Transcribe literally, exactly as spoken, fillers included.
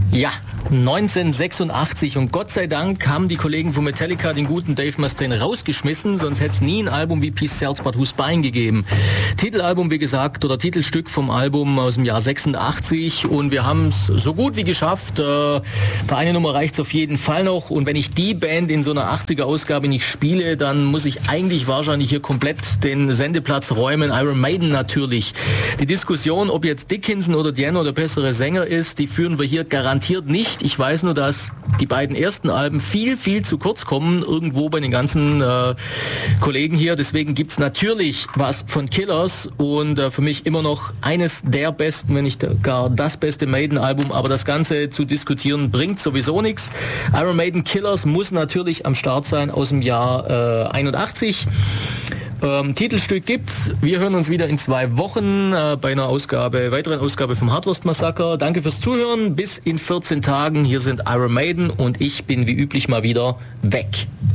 Ja, neunzehnhundertsechsundachtzig und Gott sei Dank haben die Kollegen von Metallica den guten Dave Mustaine rausgeschmissen, sonst hätte es nie ein Album wie Peace Sells But Who's Buying gegeben. Titelalbum, wie gesagt, oder Titelstück vom Album aus dem Jahr sechsundachtzig und wir haben es so gut wie geschafft. Äh, für eine Nummer reicht es auf jeden Fall noch und wenn ich die Band in so einer achtziger-Ausgabe nicht spiele, dann muss ich eigentlich wahrscheinlich hier komplett den Sendeplatz räumen. Iron Maiden natürlich. Die Diskussion, ob jetzt Dickinson oder Diano der bessere Sänger ist, die führen wir hier garantiert nicht. Ich weiß nur, dass die beiden ersten Alben viel, viel zu kurz kommen, irgendwo bei den ganzen äh, Kollegen hier. Deswegen gibt's natürlich was von Killers und äh, für mich immer noch eines der besten, wenn nicht gar das beste Maiden-Album. Aber das Ganze zu diskutieren bringt sowieso nichts. Iron Maiden Killers muss natürlich am Start sein aus dem Jahr äh, einundachtzig. Ähm, Titelstück gibt's. Wir hören uns wieder in zwei Wochen äh, bei einer Ausgabe, weiteren Ausgabe vom Hardwurst Massaker. Danke fürs Zuhören. Bis in vierzehn Tagen. Hier sind Iron Maiden und ich bin wie üblich mal wieder weg.